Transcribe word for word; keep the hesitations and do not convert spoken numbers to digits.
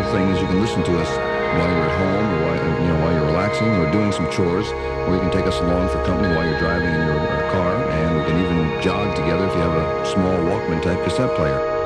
thing is you can listen to us while you're at home, or while, you know, while you're relaxing or doing some chores, or you can take us along for company while you're driving in your uh, car, and we can even jog together if you have a small Walkman type cassette player.